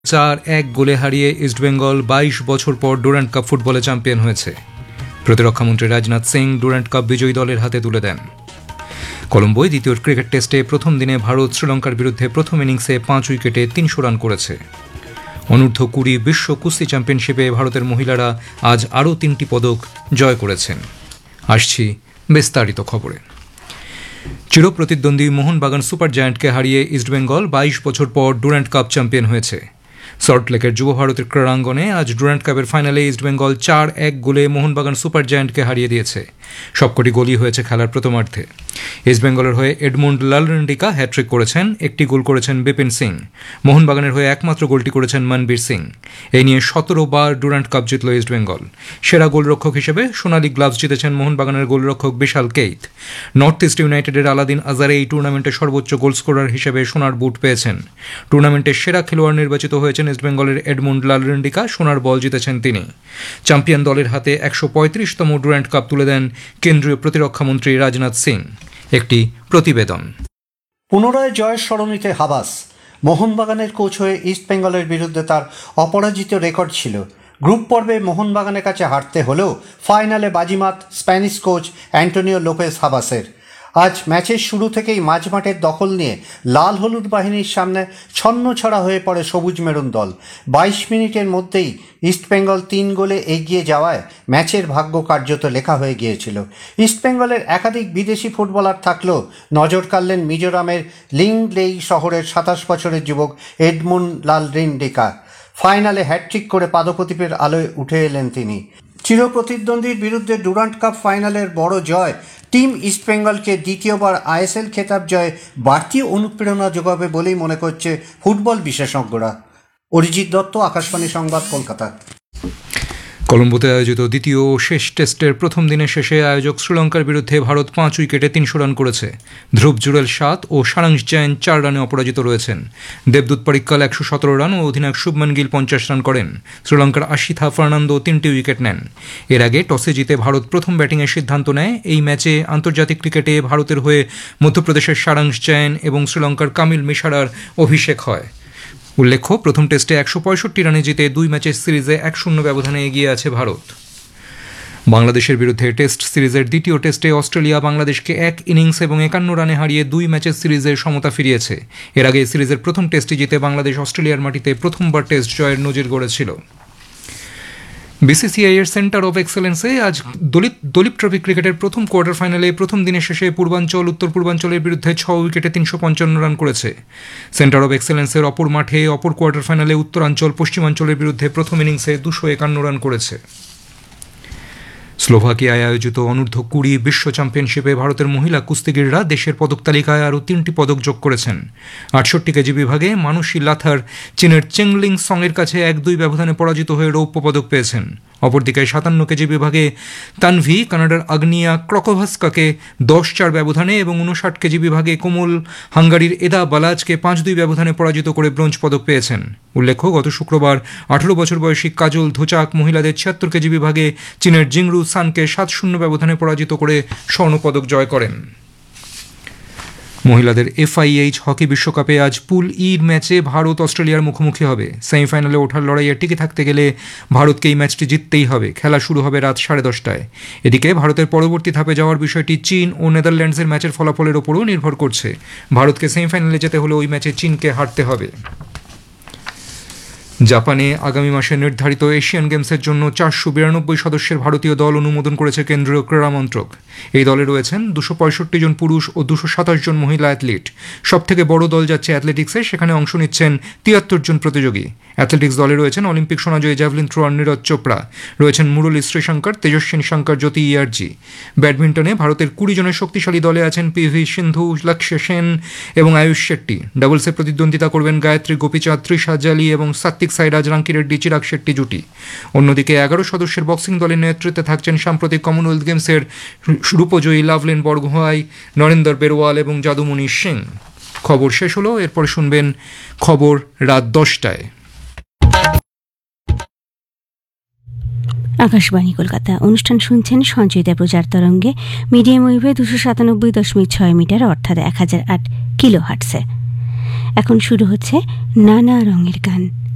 4-1 গোলে হারিয়ে ইস্টবেঙ্গল 22 বছর পর ডুরান্ড কাপ ফুটবলে চ্যাম্পিয়ন হয়েছে। প্রতিরক্ষামন্ত্রী রাজনাথ সিং ডুরান্ড কাপ বিজয়ী দলের হাতে তুলে দেন। কলম্বোয় দ্বিতীয় ক্রিকেট টেস্টে প্রথম দিনে ভারত শ্রীলঙ্কার বিরুদ্ধে প্রথম ইনিংসে 5 উইকেটে 300 রান করেছে। অনূর্ধ্ব 20 বিশ্ব কুস্তি চ্যাম্পিয়নশিপে ভারতের মহিলারা আজ আরও 3টি পদক জয় করেছেন। আসছি বিস্তারিত খবরে। চিরপ্রতিদ্বন্দ্বী মোহনবাগান সুপার জায়ান্টকে হারিয়ে ইস্টবেঙ্গল 22 বছর পর ডুরান্ড কাপ চ্যাম্পিয়ন হয়েছে। সল্টলেকের যুব ভারতের ক্রীড়াঙ্গনে আজ ডুরান্ড কাপের ফাইনালে ইস্টবেঙ্গল 4-1 গোলে মোহনবাগান সুপার জায়ান্টকে হারিয়ে দিয়েছে। সবকটি গোলই হয়েছে খেলার প্রথমার্ধে। ইস্টবেঙ্গলের হয়ে এডমুন্ড লালরেন্ডিকা হ্যাট্রিক করেছেন, একটি গোল করেছেন বিপিন সিং। মোহনবাগানের হয়ে একমাত্র গোলটি করেছেন মনবীর সিং। এই নিয়ে 17 বার ডুরান্ড কাপ জিতল ইস্টবেঙ্গল। সেরা গোলরক্ষক হিসেবে সোনালী গ্লাভস জিতেছেন মোহনবাগানের গোলরক্ষক বিশাল কেইত। নর্থ ইস্ট ইউনাইটেডের আলাদিন আজারে এই টুর্নামেন্টে সর্বোচ্চ গোল স্কোরার হিসেবে সোনার বুট পেয়েছেন। টুর্নামেন্টের সেরা খেলোয়াড় নির্বাচিত হয়েছেন ইস্টবেঙ্গলের এডমুন্ড লালরেন্ডিকা, সোনার বল জিতেছেন তিনি। চ্যাম্পিয়ন দলের হাতে 135তম ডুরান্ড কাপ তুলে দেন কেন্দ্রীয় প্রতিরক্ষামন্ত্রী রাজনাথ সিং। একটি প্রতিবেদন। পুনরায় জয়ের স্মরণীতে হাবাস। মোহনবাগানের কোচ হয়ে ইস্টবেঙ্গলের বিরুদ্ধে তার অপরাজিত রেকর্ড ছিল। গ্রুপ পর্বে মোহনবাগানের কাছে হারতে হলেও ফাইনালে বাজিমাত স্প্যানিশ কোচ অ্যান্টোনিও লোপেজ হাবাসের। আজ ম্যাচের শুরু থেকেই মাঝমাঠের দখল নিয়ে লাল হলুদ বাহিনীর সামনে ছন্নছাড়া হয়ে পড়ে সবুজ মেরুন দল। 22 মিনিটের মধ্যেই ইস্টবেঙ্গল 3 গোলে এগিয়ে যাওয়ায় ম্যাচের ভাগ্য কার্যত লেখা হয়ে গিয়েছিল। ইস্টবেঙ্গলের একাধিক বিদেশি ফুটবলার থাকলেও নজর কাড়লেন মিজোরামের লিংলেই শহরের 27 বছরের যুবক এডমুন্ড লালরেন্ডিকা। ফাইনালে হ্যাটট্রিক করে পাদপ্রদীপের আলোয় উঠে এলেন তিনি। চিরপ্রতিদ্বন্দ্বীর বিরুদ্ধে ডুরান্ড কাপ ফাইনালের বড় জয় টিম ইস্টবেঙ্গলকে দ্বিতীয়বার আইএসএল খেতাব জয়ে বাড়তি অনুপ্রেরণা যোগাবে বলেই মনে করছে ফুটবল বিশেষজ্ঞরা। অরিজিৎ দত্ত, আকাশবাণী সংবাদ, কলকাতা। কলম্বোতে আয়োজিত দ্বিতীয় ও শেষ টেস্টের প্রথম দিনের শেষে আয়োজক শ্রীলঙ্কার বিরুদ্ধে ভারত 5 উইকেটে 300 রান করেছে। ধ্রুব জুরেল 7 ও সারাংশ জৈন 4 রানে অপরাজিত রয়েছেন। দেবদূত পরিক্কাল 117 রান ও অধিনায়ক শুভমান গিল 50 রান করেন। শ্রীলঙ্কার আশিথা ফার্নান্দো 3টি উইকেট নেন। এর আগে টসে জিতে ভারত প্রথম ব্যাটিংয়ের সিদ্ধান্ত নেয়। এই ম্যাচে আন্তর্জাতিক ক্রিকেটে ভারতের হয়ে মধ্যপ্রদেশের সারাংশ জৈন এবং শ্রীলঙ্কার কামিল মিশারার অভিষেক হয়। উল্লেখ্য, প্রথম টেস্টে 165 রানে জিতে 2 ম্যাচের সিরিজে 1-0 ব্যবধানে এগিয়ে আছে ভারত। বাংলাদেশের বিরুদ্ধে টেস্ট সিরিজের দ্বিতীয় টেস্টে অস্ট্রেলিয়া বাংলাদেশকে 1 ইনিংস এবং 51 রানে হারিয়ে 2 ম্যাচের সিরিজের সমতা ফিরিয়েছে। এর আগে সিরিজের প্রথম টেস্টটি জিতে বাংলাদেশ অস্ট্রেলিয়ার মাটিতে প্রথমবার টেস্ট জয়ের নজির গড়েছিল। বিসিসিআই এর সেন্টার অফ এক্সেলেন্সে আজ দলীপ ট্রফি ক্রিকেটের প্রথম কোয়ার্টার ফাইনালে প্রথম দিনের শেষে পূর্বাঞ্চল উত্তর পূর্বাঞ্চলের বিরুদ্ধে 6 উইকেটে 355 রান করেছে। সেন্টার অফ এক্সেলেন্সের অপর মাঠে অপর কোয়ার্টার ফাইনালে উত্তরাঞ্চল পশ্চিমাঞ্চলের বিরুদ্ধে প্রথম ইনিংসে 251 রান করেছে। স্লোভাকিয়ায় আয়োজিত অনূর্ধ্ব 20 বিশ্ব চ্যাম্পিয়নশিপে ভারতের মহিলা কুস্তিগিররা দেশের পদক তালিকায় আরও 3টি পদক যোগ করেছেন। 68 কেজি বিভাগে মানুষী লাথার চীনের চেংলিং সংয়ের কাছে 1-2 ব্যবধানে পরাজিত হয়ে রৌপ্য পদক পেয়েছেন। অপরদিকে 57 কেজি বিভাগে তানভি কানাডার আগ্নিয়া ক্রকোভাস্কাকে 10-4 ব্যবধানে এবং 59 কেজি বিভাগে কোমল হাঙ্গারির এদা বালাজকে 5-2 ব্যবধানে পরাজিত করে ব্রোঞ্জ পদক পেয়েছেন। উল্লেখ্য, গত শুক্রবার 18 বছর বয়সী কাজল ধোচাক মহিলাদের 76 কেজি বিভাগে চীনের জিংরু সানকে 7-0 ব্যবধানে পরাজিত করে স্বর্ণপদক জয় করেন। মহিলাদের FIH হকি বিশ্বকাপে আজ পুল ইর ম্যাচে ভারত অস্ট্রেলিয়ার মুখোমুখি হবে। সেমিফাইনালে ওঠার লড়াইয়ে টিকে থাকতে গেলে ভারতকে এই ম্যাচটি জিততেই হবে। খেলা শুরু হবে রাত 10:30টায়। এদিকে ভারতের পরবর্তী ধাপে যাওয়ার বিষয়টি চীন ও নেদারল্যান্ডসের ম্যাচের ফলাফলের ওপরও নির্ভর করছে। ভারতকে সেমিফাইনালে যেতে হলে ওই ম্যাচে চীনকে হারতে হবে। জাপানে আগামী মাসে নির্ধারিত এশিয়ান গেমসের জন্য 492 সদস্যের ভারতীয় দল অনুমোদন করেছে কেন্দ্রীয় ক্রীড়া মন্ত্রক। এই দলে রয়েছেন 265 জন পুরুষ ও 227 জন মহিলা অ্যাথলিট। সবথেকে বড় দল যাচ্ছে অ্যাথলেটিক্সে, সেখানে অংশ নিচ্ছেন 73 জন প্রতিযোগী। অ্যাথলেটিক্স দলে রয়েছেন Olympic সোনাজয়ী javelin thrower Neeraj Chopra, রয়েছেন মুরলী শ্রীশঙ্কর, তেজস্বিনী শঙ্কর, জ্যোতি ইয়ার্জি। ব্যাডমিন্টনে ভারতের 20 জনের শক্তিশালী দলে আছেন PV সিন্ধু, লক্ষ্য সেন এবং আয়ুষ শেট্টি। ডাবলসে প্রতিদ্বন্দ্বিতা করবেন গায়ত্রী গোপীচাঁদ, তৃষা জালি এবং সাত্বিক সাইরাজ রাঙ্কিরেড্ডি চিরাগ শেট্টি জুটি। অন্যদিকে 11 সদস্যের বক্সিং দলের নেতৃত্বে থাকছেন সাম্প্রতিক কমনওয়েলথ গেমসের রূপজয়ী লাভলেন বরগোহাই, নরেন্দর বেরওয়াল এবং যাদুমণি সিং। খবর শেষ হলো, এরপর শুনবেন খবর রাত 10টায়। আকাশবাণী কলকাতা। অনুষ্ঠান শুনছেন সঞ্চয়িতা প্রচার তরঙ্গে মিডিয়াম ওয়েভে 297.6 মিটার অর্থাৎ 1008 কিলো হার্টসে। এখন শুরু হচ্ছে নানা রঙের গান।